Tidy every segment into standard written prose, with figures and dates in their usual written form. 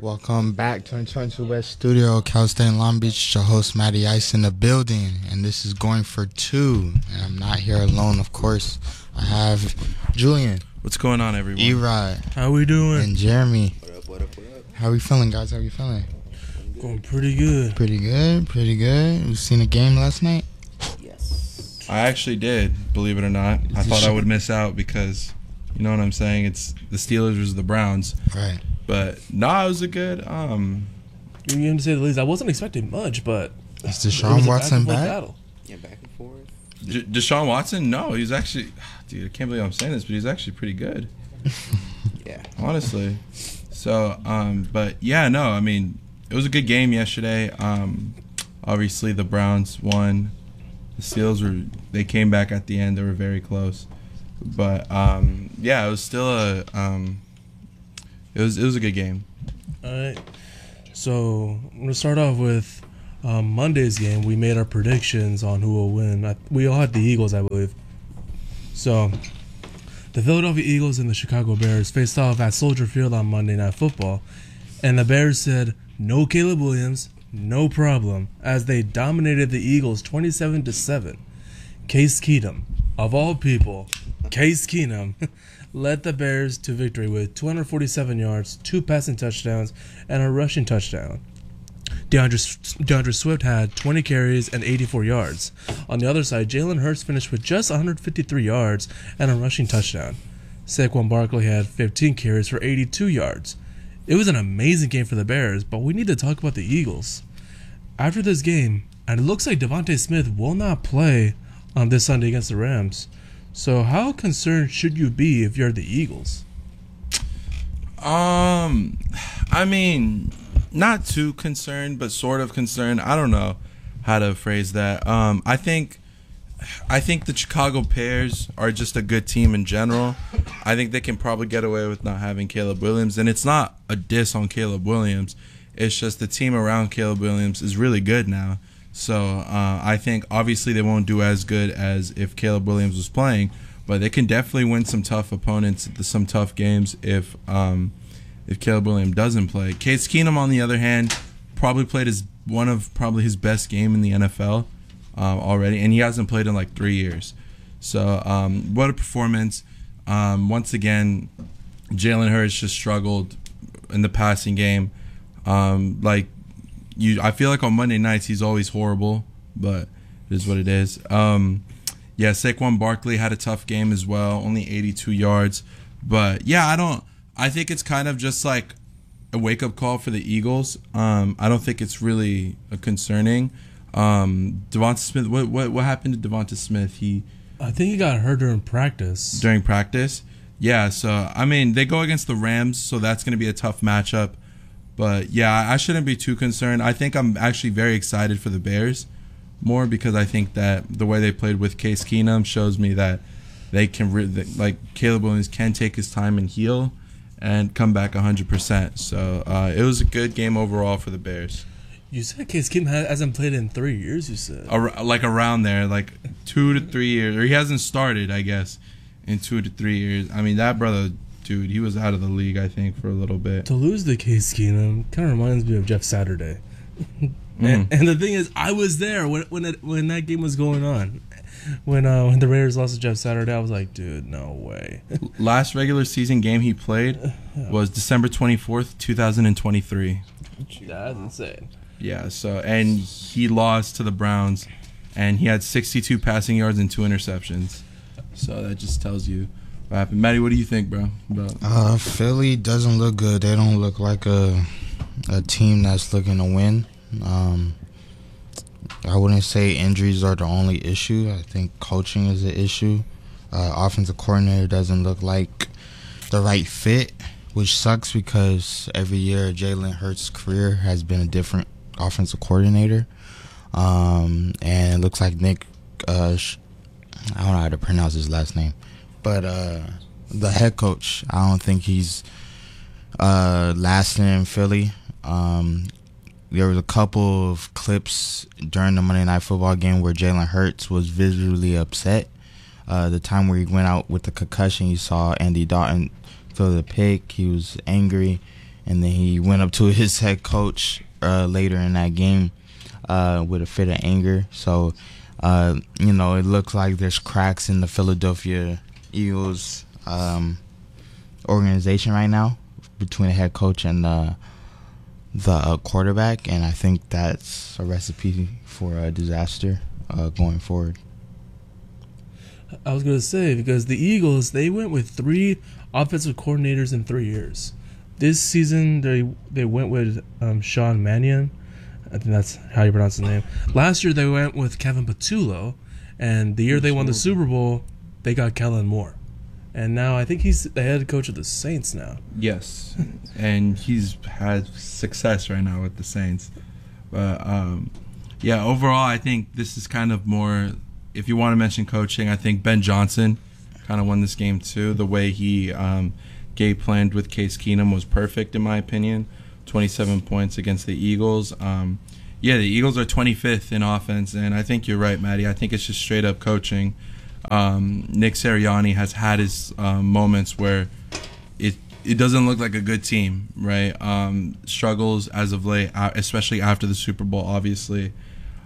Welcome back to 2022 West Studio, Cal State in Long Beach. Your host, Matty Ice, in the building. And this is going for two. And I'm not here alone, of course. I have Julian. What's going on, everyone? E-Rod. How we doing? And Jeremy. What up? How we feeling, guys? How we feeling? Going pretty good. Pretty good. You seen a game last night? Yes. I actually did, believe it or not. I thought I would miss out because, you know what I'm saying? It's the Steelers versus the Browns. Right. But, no, it was a good, You to say the least. I wasn't expecting much, but Is Deshaun Watson back? Battle. Yeah, back and forth. Deshaun Watson? No, he's actually, dude, I can't believe I'm saying this, but he's actually pretty good. Yeah. Honestly. So, but, yeah, no, I mean, it was a good game yesterday. Obviously, the Browns won. The Steelers they came back at the end. They were very close. But, yeah, it was still it was a good game. All right. So I'm gonna start off with Monday's game. We made our predictions on who will win. We all had the Eagles, I believe. So the Philadelphia Eagles and the Chicago Bears faced off at Soldier Field on Monday Night Football, and the Bears said no Caleb Williams, no problem, as they dominated the Eagles 27-7. Case Keenum, of all people, Case Keenum led the Bears to victory with 247 yards, 2 passing touchdowns, and a rushing touchdown. DeAndre Swift had 20 carries and 84 yards. On the other side, Jalen Hurts finished with just 153 yards and a rushing touchdown. Saquon Barkley had 15 carries for 82 yards. It was an amazing game for the Bears, but we need to talk about the Eagles. After this game, and it looks like Devontae Smith will not play on this Sunday against the Rams. So how concerned should you be if you're the Eagles? I mean, not too concerned, but sort of concerned. I don't know how to phrase that. I think the Chicago Bears are just a good team in general. I think they can probably get away with not having Caleb Williams, and it's not a diss on Caleb Williams. It's just the team around Caleb Williams is really good now. So I think obviously they won't do as good as if Caleb Williams was playing, but they can definitely win some tough opponents, some tough games if Caleb Williams doesn't play. Case Keenum, on the other hand, probably played one of his best game in the NFL already, and he hasn't played in like 3 years. So what a performance! Once again, Jalen Hurts just struggled in the passing game. I feel like on Monday nights he's always horrible, but it is what it is. Yeah, Saquon Barkley had a tough game as well, only 82 yards. But yeah, I think it's kind of just like a wake-up call for the Eagles. I don't think it's really concerning. Devonta Smith, what happened to Devonta Smith? I think he got hurt during practice. During practice? Yeah, so I mean, they go against the Rams, so that's going to be a tough matchup. But yeah, I shouldn't be too concerned. I think I'm actually very excited for the Bears more because I think that the way they played with Case Keenum shows me that they can, Caleb Williams can take his time and heal and come back 100%. So it was a good game overall for the Bears. You said Case Keenum hasn't played in 3 years, you said? Around there, 2 to 3 years. Or he hasn't started, I guess, in 2 to 3 years. I mean, that brother... Dude, he was out of the league, I think, for a little bit. To lose the Case Keenum kind of reminds me of Jeff Saturday. And the thing is, I was there when that game was going on. When the Raiders lost to Jeff Saturday, I was like, dude, no way. Last regular season game he played was December 24th, 2023. That's insane. Yeah, and he lost to the Browns, and he had 62 passing yards and 2 interceptions. So that just tells you what happened. Matty, what do you think, bro? Philly doesn't look good. They don't look like a team that's looking to win. I wouldn't say injuries are the only issue. I think coaching is an issue. Offensive coordinator doesn't look like the right fit, which sucks because every year Jalen Hurts' career has been a different offensive coordinator. And it looks like Nick, I don't know how to pronounce his last name, but the head coach, I don't think he's lasting in Philly. There was a couple of clips during the Monday Night Football game where Jalen Hurts was visually upset. The time where he went out with the concussion, you saw Andy Dalton throw the pick. He was angry, and then he went up to his head coach later in that game with a fit of anger. So, it looks like there's cracks in the Philadelphia Eagles organization right now between the head coach and the quarterback, and I think that's a recipe for a disaster going forward. I was going to say, because the Eagles, they went with 3 offensive coordinators in 3 years. This season, they went with Sean Mannion. I think that's how you pronounce his name. Last year, they went with Kevin Patullo. And the year they won the Super Bowl, they got Kellen Moore. And now I think he's the head coach of the Saints now. Yes, and he's had success right now with the Saints. But, overall, I think this is kind of more... If you want to mention coaching, I think Ben Johnson kind of won this game too. The way he game planned with Case Keenum was perfect in my opinion. 27 points against the Eagles. The Eagles are 25th in offense, and I think you're right, Maddie. I think it's just straight up coaching. Nick Sirianni has had his moments where it doesn't look like a good team, right? Struggles as of late, especially after the Super Bowl, obviously.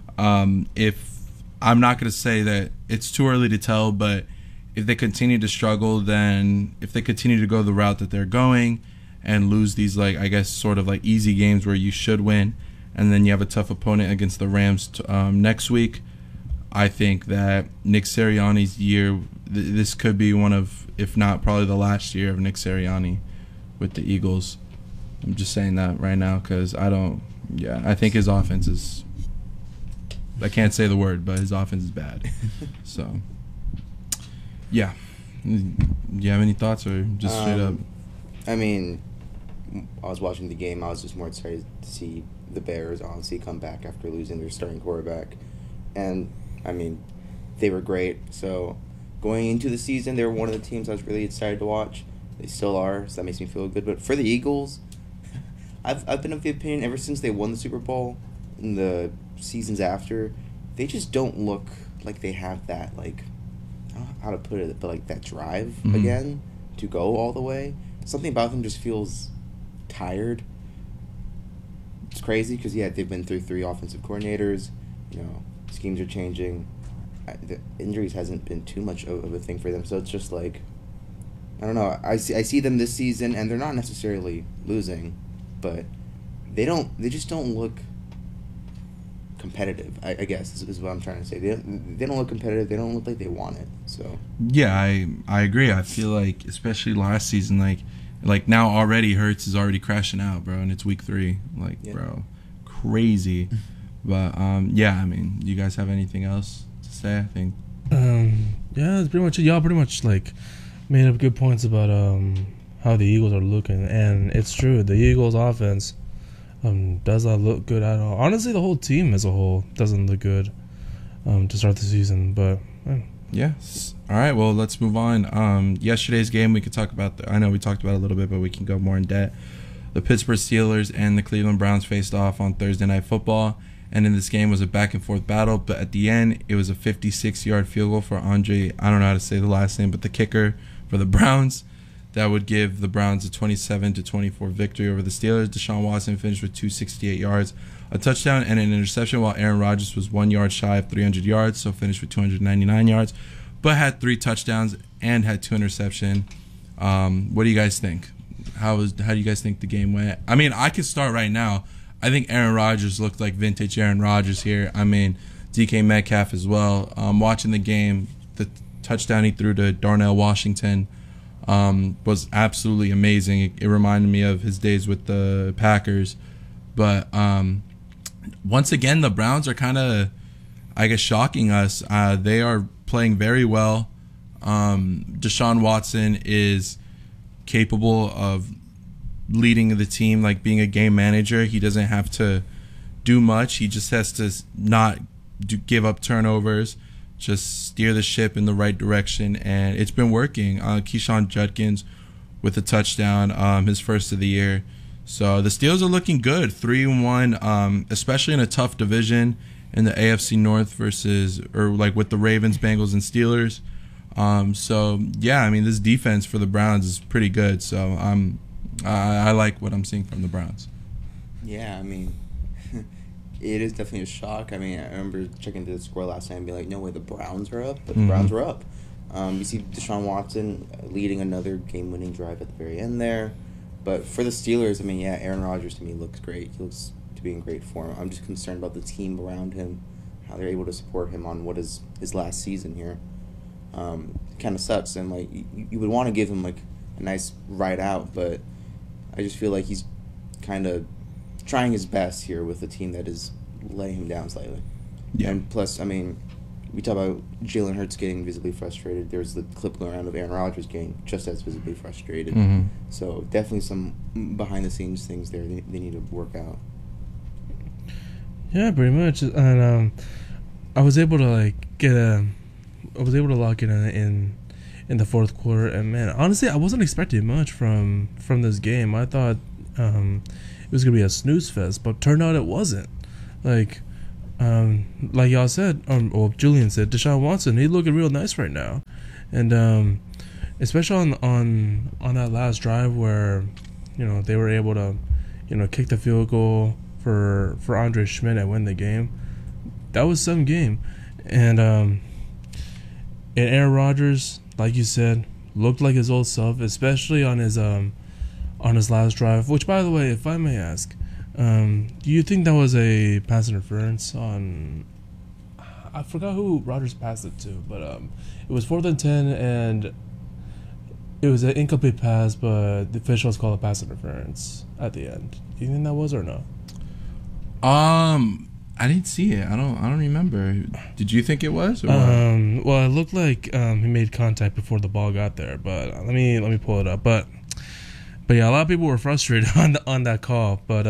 I'm not going to say that it's too early to tell, but if they continue to struggle, then if they continue to go the route that they're going and lose these, sort of easy games where you should win, and then you have a tough opponent against the Rams next week, I think that Nick Sirianni's year, this could be one of, if not probably the last year of Nick Sirianni with the Eagles. I'm just saying that right now because I think his offense is... I can't say the word, but his offense is bad. So, yeah. Do you have any thoughts or just straight up? I mean, I was watching the game. I was just more excited to see the Bears honestly come back after losing their starting quarterback. And, I mean, they were great. So, going into the season, they were one of the teams I was really excited to watch. They still are, so that makes me feel good. But for the Eagles, I've been of the opinion ever since they won the Super Bowl in the seasons after, they just don't look like they have that, I don't know how to put it, but that drive again to go all the way. Something about them just feels tired. It's crazy because they've been through 3 offensive coordinators. Schemes are changing. The injuries hasn't been too much of a thing for them, so it's just I don't know. I see them this season, and they're not necessarily losing, but they just don't look competitive, I guess is what I'm trying to say. They don't look competitive. They don't look like they want it. So yeah, I agree. I feel like especially last season, like now already Hurts is already crashing out, bro, and it's week 3. Bro, crazy. But I mean, you guys have anything else to say? I think it's pretty much y'all pretty much made up good points about how the Eagles are looking, and it's true. The Eagles offense does not look good at all. Honestly, the whole team as a whole doesn't look good to start the season. But yes. All right. Well, let's move on. Yesterday's game, we could talk about. I know we talked about it a little bit, but we can go more in depth. The Pittsburgh Steelers and the Cleveland Browns faced off on Thursday Night Football, and in this game was a back and forth battle. But at the end, it was a 56-yard field goal for Andre. I don't know how to say the last name, but the kicker for the Browns. That would give the Browns a 27-24 victory over the Steelers. Deshaun Watson finished with 268 yards, a touchdown, and an interception, while Aaron Rodgers was 1 yard shy of 300 yards, so finished with 299 yards, but had 3 touchdowns and had 2 interceptions. What do you guys think? How do you guys think the game went? I mean, I can start right now. I think Aaron Rodgers looked like vintage Aaron Rodgers here. I mean, DK Metcalf as well. Watching the game, the touchdown he threw to Darnell Washington was absolutely amazing. It reminded me of his days with the Packers. But once again, the Browns are kind of, shocking us. They are playing very well. Deshaun Watson is capable of leading the team, being a game manager. He doesn't have to do much. He just has to not give up turnovers. Just steer the ship in the right direction, and it's been working. Keyshawn Judkins with a touchdown, his first of the year. So the Steelers are looking good, 3-1, especially in a tough division in the AFC North with the Ravens, Bengals, and Steelers. So yeah, I mean, this defense for the Browns is pretty good. So I like what I'm seeing from the Browns. Yeah, I mean, it is definitely a shock. I mean, I remember checking the score last night and being like, no way, the Browns are up? But the Browns were up. You see Deshaun Watson leading another game-winning drive at the very end there. But for the Steelers, I mean, yeah, Aaron Rodgers to me looks great. He looks to be in great form. I'm just concerned about the team around him, how they're able to support him on what is his last season here. It kind of sucks, and like you would want to give him like a nice ride out, but I just feel like he's kind of trying his best here with a team that is letting him down slightly. Yeah. And plus, I mean, we talk about Jalen Hurts getting visibly frustrated. There's the clip going around of Aaron Rodgers getting just as visibly frustrated. So definitely some behind-the-scenes things there they need to work out. Yeah, pretty much. And I was able to lock it in the fourth quarter. And man, honestly, I wasn't expecting much from this game. I thought it was gonna be a snooze fest, but turned out it wasn't. Like y'all said, or Julian said, Deshaun Watson, he's looking real nice right now, and especially on that last drive where they were able to kick the field goal for Andre Schmidt and win the game. That was some game, and Aaron Rodgers, like you said, looked like his old self, especially on his last drive. Which, by the way, if I may ask, do you think that was a pass interference on? I forgot who Rodgers passed it to, but it was 4th and 10, and it was an incomplete pass, but the officials called a pass interference at the end. Do you think that was or no? I didn't see it. I don't remember. Did you think it was? Or well, it looked like he made contact before the ball got there, but let me pull it up. But yeah, a lot of people were frustrated on that call. But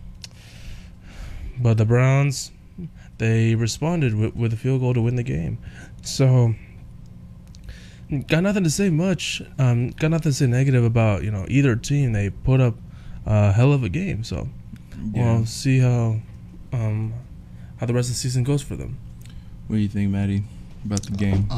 the Browns, they responded with a field goal to win the game. So got nothing to say much. Got nothing to say negative about either team. They put up a hell of a game. So we'll see how the rest of the season goes for them. What do you think, Maddie, about the game?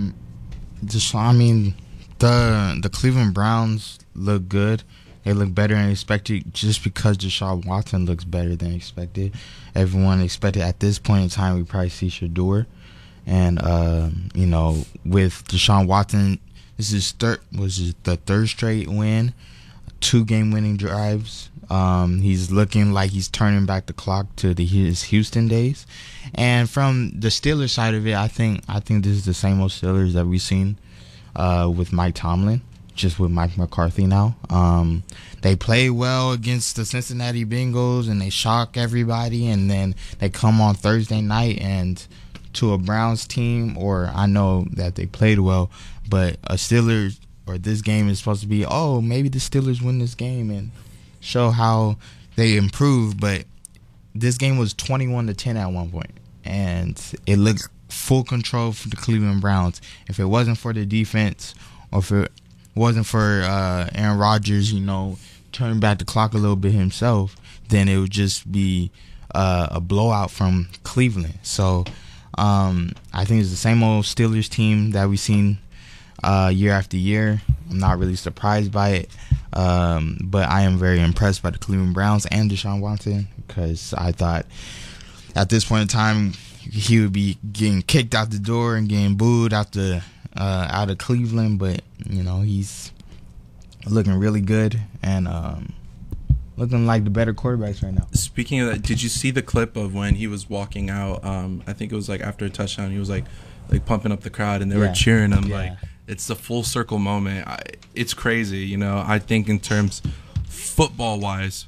The Cleveland Browns look good. They look better than expected just because Deshaun Watson looks better than expected. Everyone expected at this point in time we probably see Shador. And, with Deshaun Watson, this is the third straight win, 2 game-winning drives. He's looking like he's turning back the clock to his Houston days. And from the Steelers side of it, I think this is the same old Steelers that we've seen with Mike Tomlin, just with Mike McCarthy now. They play well against the Cincinnati Bengals and they shock everybody, and then they come on Thursday night and to a Browns team, or I know that they played well, but a Steelers or this game is supposed to be, maybe the Steelers win this game and show how they improve. But this game was 21-10 at one point, and it looked full control for the Cleveland Browns. If it wasn't for the defense, or if it wasn't for Aaron Rodgers, turning back the clock a little bit himself, then it would just be a blowout from Cleveland. So I think it's the same old Steelers team that we've seen year after year. I'm not really surprised by it, but I am very impressed by the Cleveland Browns and Deshaun Watson, because I thought at this point in time he would be getting kicked out the door and getting booed out of Cleveland, but he's looking really good and looking like the better quarterbacks right now. Speaking of that, did you see the clip of when he was walking out? I think it was like after a touchdown. He was like pumping up the crowd, and they were cheering him. Like, it's a full circle moment. It's crazy, I think in terms football wise.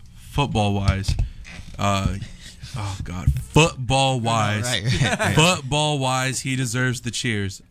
Football wise, he deserves the cheers.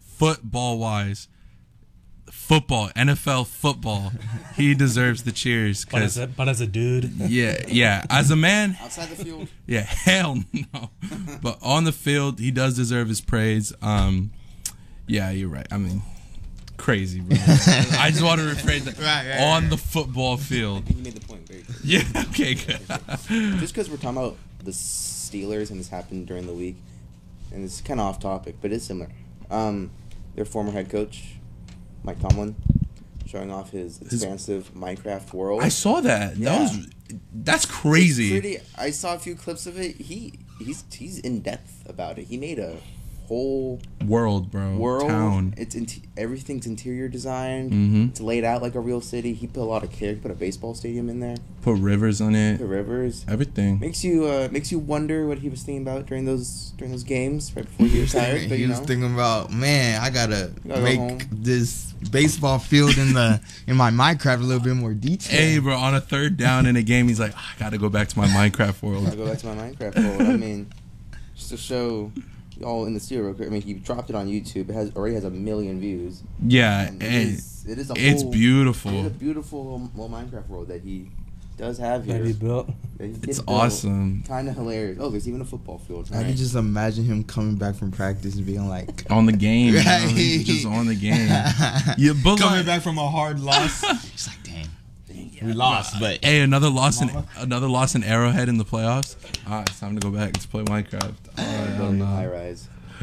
NFL football, he deserves the cheers. But as a dude, yeah, as a man outside the field, yeah, hell no. But on the field, he does deserve his praise. Yeah, you're right. I mean, crazy, bro. I just want to rephrase that. Right. On the football field. I think you made the point very clear. Yeah. Okay. Good. Just because we're talking about the Steelers and this happened during the week, and it's kind of off topic, but it's similar. Their former head coach, Mike Tomlin, showing off his expansive Minecraft world. I saw that. Yeah. That's crazy. I saw a few clips of it. He's in depth about it. He made a whole World, bro. Town. It's everything's interior designed. Mm-hmm. It's laid out like a real city. He put a lot of care. He put a baseball stadium in there. Put rivers on it. The rivers. Everything. Makes you wonder what he was thinking about during those games right before he retired. But he you was know, thinking about, man, I gotta Gotta go make home. this baseball field in my Minecraft a little bit more detailed. Hey, bro, on a third down in a game, he's like, I gotta go back to my Minecraft I world. go back to my Minecraft world. I mean, just to show y'all in the studio real quick. I mean, he dropped it on YouTube. It already has 1 million views. Yeah, And and it is it's beautiful. It is a beautiful little Minecraft world that he does have here. That he built. It's awesome. Kind of hilarious. Oh, there's even a football field. I can just imagine him coming back from practice and being like, On the game. You know? Right. He's just on the game. Yeah, but coming like, back from a hard loss. He's like, damn, we lost, but hey, another loss in Arrowhead in the playoffs. It's time to go back to play Minecraft. high rise.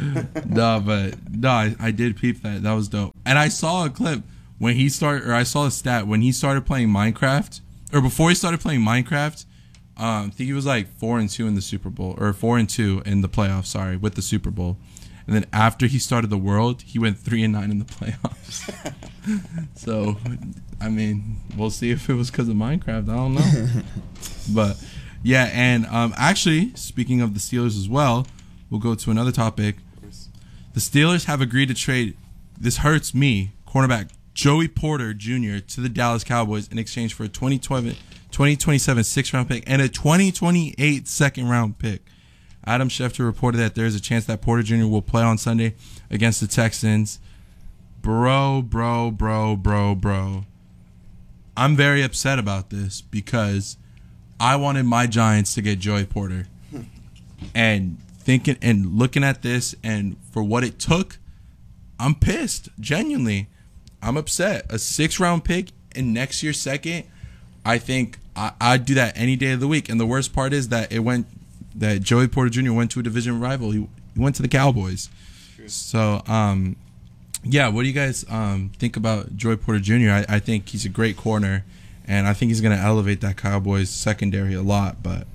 I did peep that. That was dope. And I saw a clip when he started, or I saw a stat when he started playing Minecraft, or before he started playing Minecraft. I think he was like 4-2 in the Super Bowl, or 4-2 in the playoffs. Sorry, with the Super Bowl. And then after he started the World, he went 3-9 in the playoffs. So, I mean, we'll see if it was because of Minecraft. I don't know. But yeah, and actually, speaking of the Steelers as well, we'll go to another topic. The Steelers have agreed to trade, this hurts me, cornerback Joey Porter Jr. to the Dallas Cowboys in exchange for a 2027 6th-round pick and a 2028 2nd-round pick. Adam Schefter reported that there is a chance that Porter Jr. will play on Sunday against the Texans. Bro. I'm very upset about this because I wanted my Giants to get Joey Porter. And thinking and looking at this and for what it took, I'm pissed. Genuinely. I'm upset. A 6th-round pick in next year's 2nd, I think I'd do that any day of the week. And the worst part is that that Joey Porter Jr. went to a division rival. He went to the Cowboys. True. So, yeah, what do you guys think about Joey Porter Jr.? I think he's a great corner, and I think he's going to elevate that Cowboys secondary a lot, but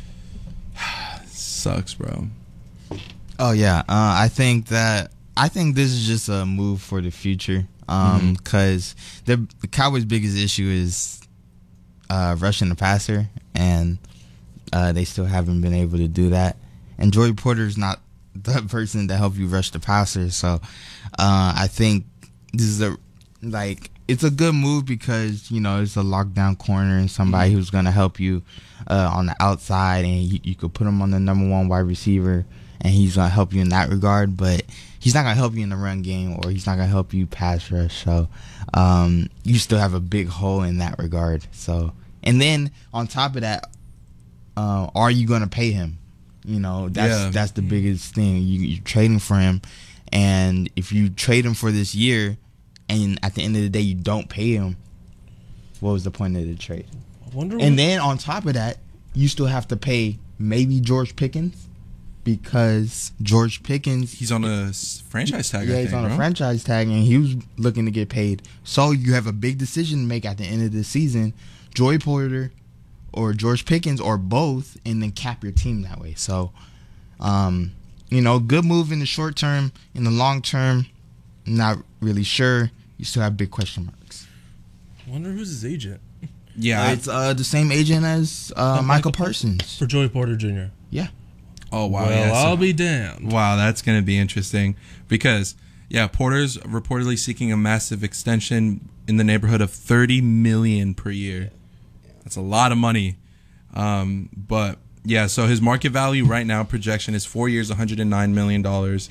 sucks, bro. oh yeah, I think this is just a move for the future. Because the Cowboys' biggest issue is rushing the passer, and they still haven't been able to do that. And Joey Porter's not the person to help you rush the passer, so I think this is it's a good move because it's a lockdown corner and somebody who's gonna help you on the outside, and you could put him on the number 1 wide receiver, and he's gonna help you in that regard, but he's not going to help you in the run game, or he's not going to help you pass rush. So you still have a big hole in that regard. So, and then on top of that, are you going to pay him? That's the biggest thing. You're trading for him, and if you trade him for this year, and at the end of the day you don't pay him, what was the point of the trade? And then on top of that, you still have to pay maybe George Pickens. Because George Pickens, he's on a franchise tag. Yeah, he's on a franchise tag, and he was looking to get paid. So you have a big decision to make at the end of the season: Joey Porter or George Pickens, or both, and then cap your team that way. So, good move in the short term. In the long term, not really sure. You still have big question marks. I wonder who's his agent. Yeah, it's the same agent as Michael Parsons for Joey Porter Jr. Yeah. Oh, wow. Well, yeah, I'll be damned. Wow, that's going to be interesting because, Porter's reportedly seeking a massive extension in the neighborhood of $30 million per year. That's a lot of money. But, so his market value right now, projection is 4 years, $109 million.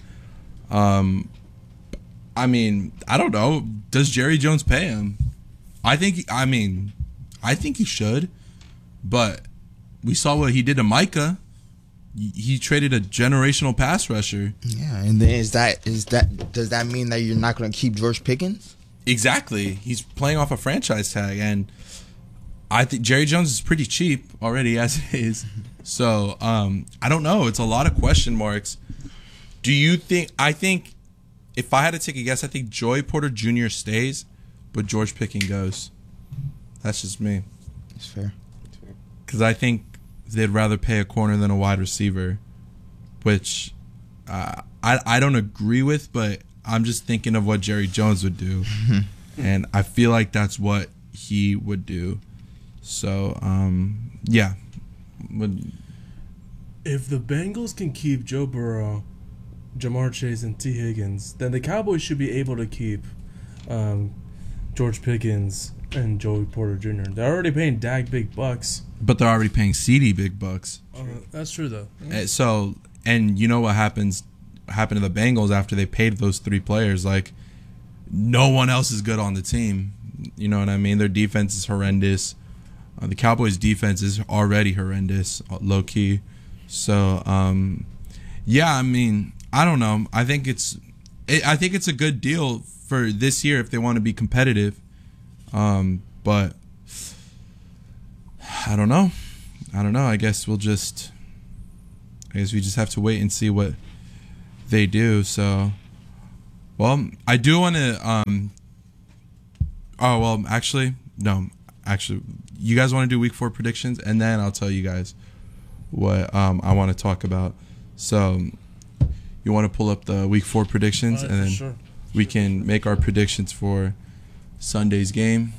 I mean, I don't know. Does Jerry Jones pay him? I think he should. But we saw what he did to Micah. He traded a generational pass rusher. Yeah, and then does that mean that you're not going to keep George Pickens? Exactly. He's playing off a franchise tag, and I think Jerry Jones is pretty cheap already as it is. So I don't know. It's a lot of question marks. Do you think? I think if I had to take a guess, I think Joey Porter Jr. stays, but George Pickens goes. That's just me. It's fair. Because I think they'd rather pay a corner than a wide receiver, which I don't agree with, but I'm just thinking of what Jerry Jones would do. And I feel like that's what he would do. So, yeah. If the Bengals can keep Joe Burrow, Jamar Chase, and T. Higgins, then the Cowboys should be able to keep George Pickens and Joey Porter Jr. They're already paying Dak big bucks. But they're already paying CD big bucks. That's true, though. So, and you know what happened to the Bengals after they paid those 3 players? Like, no one else is good on the team. You know what I mean? Their defense is horrendous. The Cowboys' defense is already horrendous, low key. So, yeah, I mean, I don't know. I think it's a good deal for this year if they want to be competitive. But I don't know. I guess we just have to wait and see what they do. So, well, I do want to. Oh well, actually, no. Actually, you guys want to do week 4 predictions, and then I'll tell you guys what I want to talk about. So, you want to pull up the week 4 predictions, and then we can make our predictions for Sunday's game.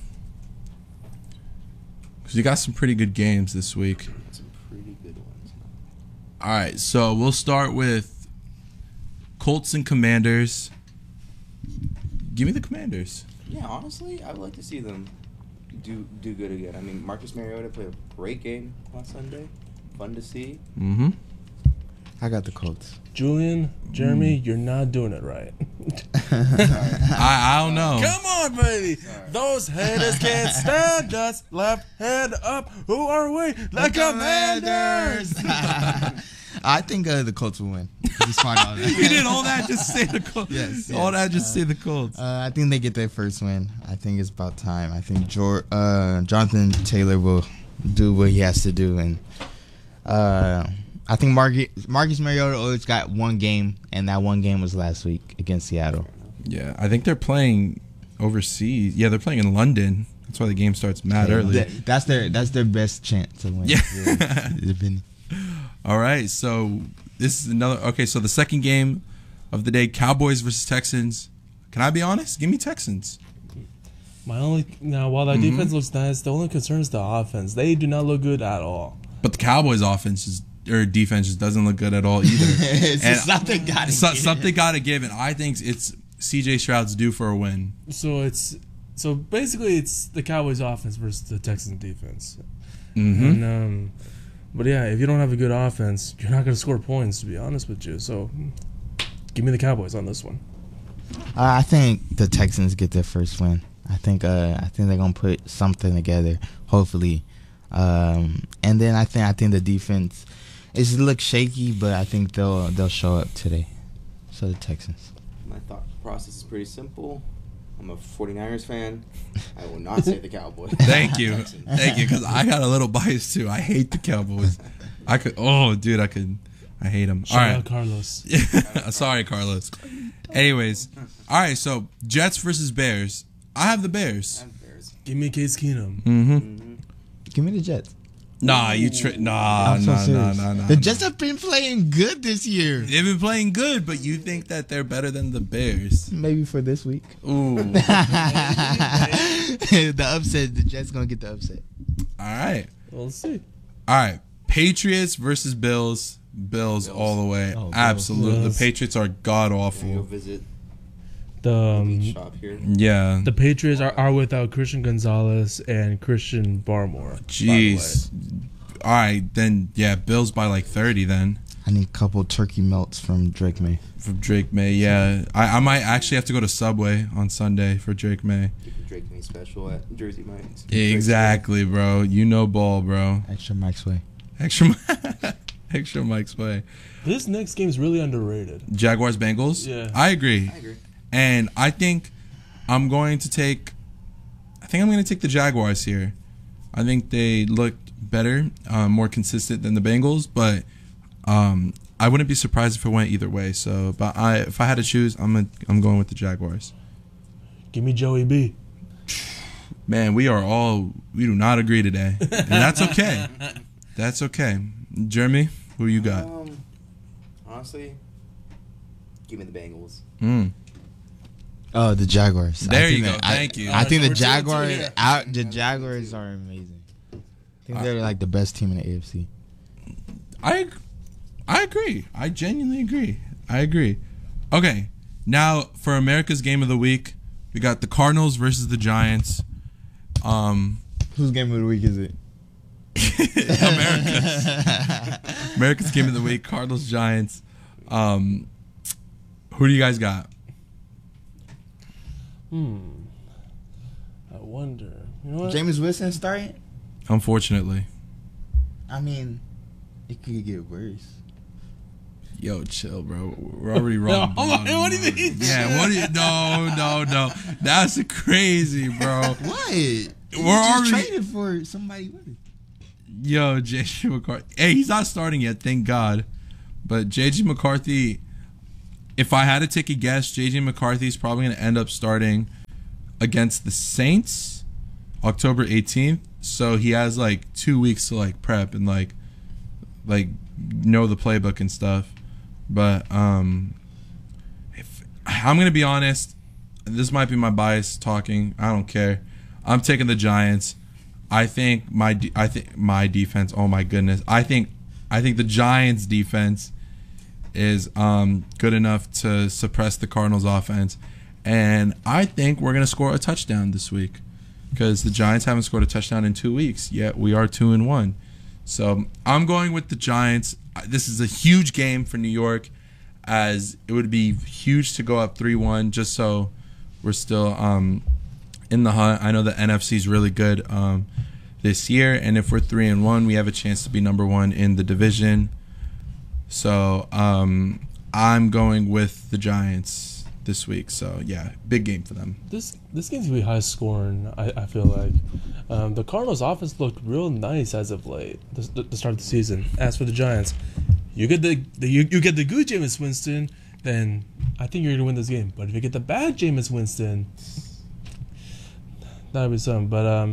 Because you got some pretty good games this week. Some pretty good ones. All right, so we'll start with Colts and Commanders. Give me the Commanders. Yeah, honestly, I would like to see them do good again. I mean, Marcus Mariota played a great game last Sunday. Fun to see. Mm-hmm. I got the Colts. Julian, Jeremy, you're not doing it right. I don't know. Come on, baby. Those haters can't stand us. Left hand up. Who are we? The Commanders. I think the Colts will win. Just find out. You did all that just to say the Colts. Yes. All that just to say the Colts. I think they get their first win. I think it's about time. I think Jonathan Taylor will do what he has to do, and I think Marcus Mariota always got one game, and that one game was last week against Seattle. Yeah, I think they're playing overseas. Yeah, they're playing in London. That's why the game starts mad early. That's their best chance to win. Yeah. All right, so this is another. Okay, so the second game of the day, Cowboys versus Texans. Can I be honest? Give me Texans. While that defense looks nice, the only concern is the offense. They do not look good at all. But the Cowboys' defense just doesn't look good at all either. Something got to give, and I think it's C.J. Stroud's due for a win. So basically, it's the Cowboys' offense versus the Texans' defense. Mm-hmm. And, but yeah, if you don't have a good offense, you're not going to score points, to be honest with you. So give me the Cowboys on this one. I think the Texans get their first win. I think they're gonna put something together, hopefully. And then I think the defense looks shaky, but I think they'll show up today. So the Texans. My thought process is pretty simple. I'm a 49ers fan. I will not say the Cowboys. Thank you, because I got a little bias too. I hate the Cowboys. I hate them. Shout out Carlos. Sorry, Carlos. Anyways, all right. So Jets versus Bears. I have the Bears. Give me Case Keenum. Mm-hmm. Give me the Jets. Nah, nah. The Jets have been playing good this year. They've been playing good, but you think that they're better than the Bears? Maybe for this week. Ooh. The upset. The Jets gonna get the upset. All right. We'll see. All right. Patriots versus Bills. Bills all the way. Oh, absolutely. Bills. The Patriots are god Go awful. visit The shop here. Yeah. the Patriots are without Christian Gonzalez and Christian Barmore. Jeez. All right, then yeah, Bills by like 30 then. I need a couple turkey melts from Drake May. From Drake May, yeah. I might actually have to go to Subway on Sunday for Drake May. Get the Drake May special at Jersey Mike's. Exactly, bro. You know ball, bro. Extra Mike's way. Extra Mike's way. This next game is really underrated. Jaguars Bengals? Yeah. I agree. I agree. And I think I'm going to take the Jaguars here. I think they looked better, more consistent than the Bengals, but I wouldn't be surprised if it went either way. So, but if I had to choose, I'm going with the Jaguars. Give me Joey B. Man, we do not agree today. And that's okay. That's okay. Jeremy, who you got? Honestly, give me the Bengals. Oh, the Jaguars. There you go. Thank you. I think So the we're 2-2 Jaguars. here. The Jaguars are amazing. I think they're like the best team in the AFC. I agree. I genuinely agree. I agree. Okay, now for America's Game of the Week, we got the Cardinals versus the Giants. Whose game of the week is it? America's Game of the Week, Cardinals, Giants. Who do you guys got? I wonder. You know what? Jameis Winston starting? Unfortunately. I mean, it could get worse. Yo, chill, bro. We're already wrong. Hold on, what do you mean? Yeah, what do you... No. That's crazy, bro. What? We're just already... traded for somebody worse. Yo, J.J. McCarthy. Hey, he's not starting yet, thank God. But J.J. McCarthy, if I had to take a guess, J.J. McCarthy is probably going to end up starting against the Saints October 18th. So he has like 2 weeks to like prep and like know the playbook and stuff. But if I'm going to be honest, this might be my bias talking. I don't care. I'm taking the Giants. I think my defense. Oh my goodness! I think the Giants' defense is good enough to suppress the Cardinals' offense, and I think we're gonna score a touchdown this week because the Giants haven't scored a touchdown in 2 weeks. Yet we are 2-1. So I'm going with the Giants. This is a huge game for New York, as it would be huge to go up 3-1 just so we're still in the hunt. I know the NFC is really good this year, and if we're 3-1, we have a chance to be number one in the division. So I'm going with the Giants this week. So yeah, big game for them. This game's gonna be high scoring. I feel like the Cardinals' offense looked real nice as of late, the start of the season. As for the Giants, you get the good Jameis Winston, then I think you're gonna win this game. But if you get the bad Jameis Winston, that'll be something. But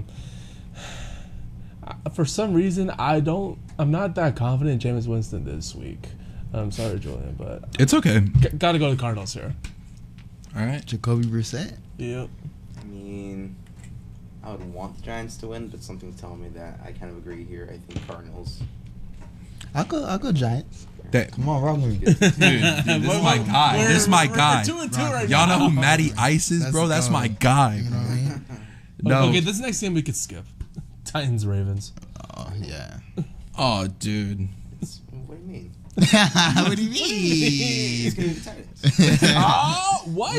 for some reason, I'm not that confident in Jameis Winston this week. I'm sorry, Julian, but It's okay. gotta go to the Cardinals here. All right. Jacoby Brissett. Yep. I mean, I would want the Giants to win, but something's telling me that I kind of agree here. I think Cardinals. I'll go Giants. That, Come on, rock with me. dude, this is my guy. This is my guy. We're 2-2 right Y'all now. know who Matty Ice is, bro? That's my guy. You know what I mean? No. Okay, this next game we could skip. Titans Ravens. Oh yeah. Oh, dude. What do you mean? What do you It's mean? gonna be the Titans. Oh, what?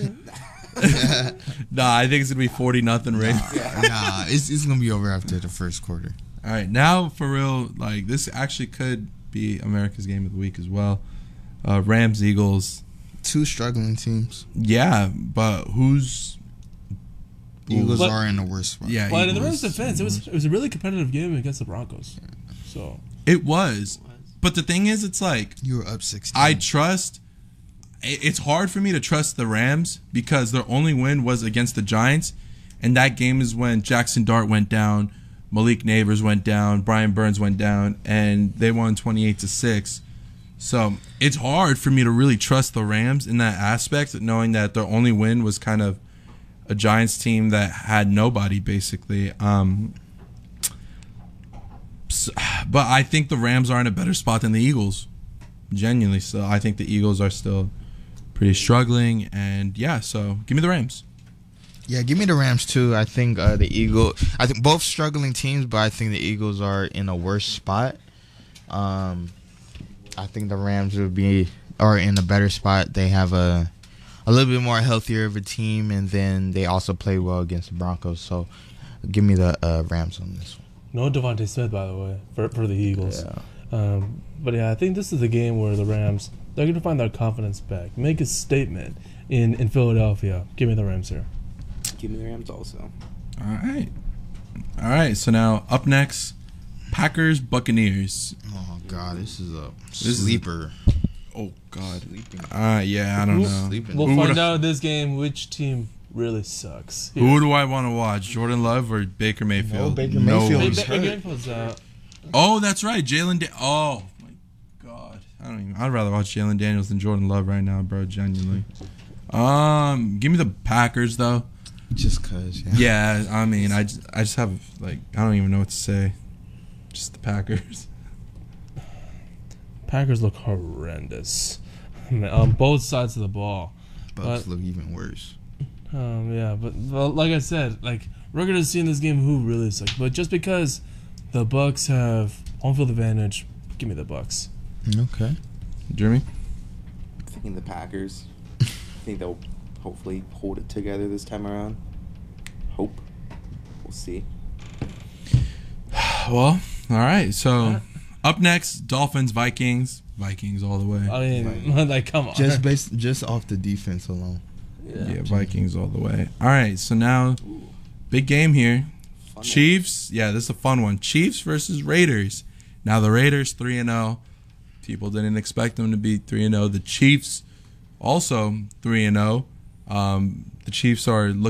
Nah, I think it's gonna be 40-0 Ravens. Nah, it's gonna be over after the first quarter. All right, now for real, like this actually could be America's Game of the Week as well. Rams, Eagles. Two struggling teams. Yeah, but who's? Eagles But- are in the worst spot. Yeah, But in the Eagles. Rams' defense, it was a really competitive game against the Broncos. So It was, but the thing is, it's like You were up 16. I trust. It's hard for me to trust the Rams because their only win was against the Giants, and that game is when Jackson Dart went down, Malik Neighbors went down, Brian Burns went down, and they won 28-6. So it's hard for me to really trust the Rams in that aspect, knowing that their only win was kind of a Giants team that had nobody basically. But I think the Rams are in a better spot than the Eagles, genuinely. So I think the Eagles are still pretty struggling, and yeah. So give me the Rams. Yeah, give me the Rams too. I think I think both struggling teams, but I think the Eagles are in a worse spot. I think the Rams are in a better spot. They have a little bit more healthier of a team, and then they also play well against the Broncos. So give me the Rams on this one. no Devontae Smith, by the way, for the Eagles. Yeah. But yeah, I think this is the game where the Rams, they're going to find their confidence back, make a statement in Philadelphia. Give me the Rams here. Give me the Rams also. All right. So now up next, Packers Buccaneers. Oh God, this is a is- sleeper. Oh God. Sleeping. Yeah, I don't know. Sleeping. We'll Who find would've- out in this game which team really sucks. Who do I want to watch? Jordan Love or Baker Mayfield? No, Baker Mayfield. Hey, He's Baker hurt. Mayfield's Oh, that's right. Oh, my God. I'd rather watch Jalen Daniels than Jordan Love right now, bro, genuinely. Give me the Packers, though. Just cause, yeah. Yeah, I mean, I just have, like, I don't even know what to say. Just the Packers. Packers look horrendous on both sides of the ball. Bucks look even worse. Yeah, but like I said, like we're gonna see in this game who really sucks. But just because the Bucks have home field advantage, give me the Bucks. Okay. Jeremy? I'm thinking the Packers. I think they'll hopefully hold it together this time around. Hope. We'll see. Well, all right. So, up next, Dolphins, Vikings. Vikings all the way. I mean, like, come on. Just off the defense alone. Yeah, Vikings all the way. All right, so now, big game here. Fun Chiefs. Yeah, this is a fun one. Chiefs versus Raiders. Now, the Raiders 3-0. People didn't expect them to be 3-0. The Chiefs also 3-0. The Chiefs are looking